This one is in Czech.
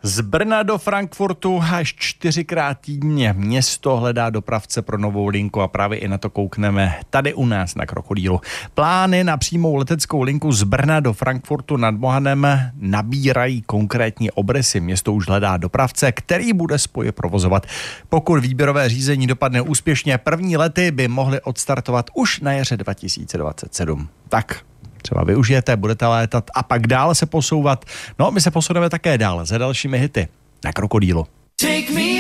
Z Brna do Frankfurtu až 4krát týdně město hledá dopravce pro novou linku a právě i na to koukneme tady u nás na Krokodýlu. Plány na přímou leteckou linku z Brna do Frankfurtu nad Mohanem nabírají konkrétní obrysy. Město už hledá dopravce, který bude spoje provozovat. Pokud výběrové řízení dopadne úspěšně, první lety by mohly odstartovat už na jaře 2027. Tak třeba využijete, budete létat a pak dál se posouvat. No, my se posuneme také dál za dalšími hity na Krokodýlu.